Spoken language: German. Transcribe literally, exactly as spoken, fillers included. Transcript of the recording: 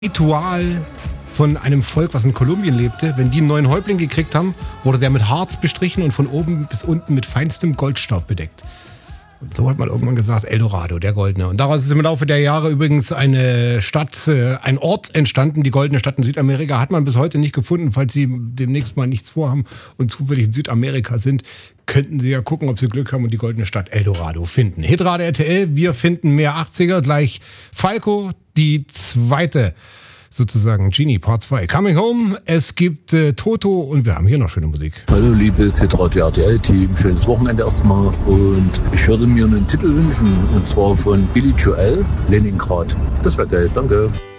Ritual von einem Volk, was in Kolumbien lebte. Wenn die einen neuen Häuptling gekriegt haben, wurde der mit Harz bestrichen und von oben bis unten mit feinstem Goldstaub bedeckt. Und so hat man irgendwann gesagt, Eldorado, der Goldene. Und daraus ist im Laufe der Jahre übrigens eine Stadt, äh, ein Ort entstanden. Die Goldene Stadt in Südamerika hat man bis heute nicht gefunden. Falls Sie demnächst mal nichts vorhaben und zufällig in Südamerika sind, könnten Sie ja gucken, ob Sie Glück haben und die Goldene Stadt Eldorado finden. Hitradio R T L, wir finden mehr achtziger. Gleich Falco, die zweite sozusagen Genie Part zwei. Coming Home, es gibt äh, Toto und wir haben hier noch schöne Musik. Hallo liebes Hitradio R T L-Team, schönes Wochenende erstmal und ich würde mir einen Titel wünschen und zwar von Billy Joel, Leningrad. Das wäre geil, danke.